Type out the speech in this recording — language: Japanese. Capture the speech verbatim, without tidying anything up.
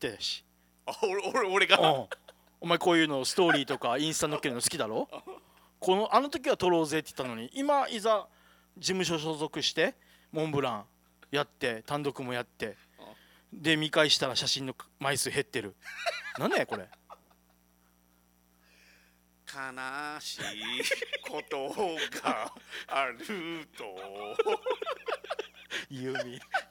ってたし。 あ、俺俺俺が、 うん、お前こういうのストーリーとかインスタ載っけるの好きだろ。このあの時は撮ろうぜって言ったのに、今いざ事務所所属してモンブランやって単独もやってで見返したら写真の枚数減ってる。なんだよこれ。 悲しいことがあるとユーミン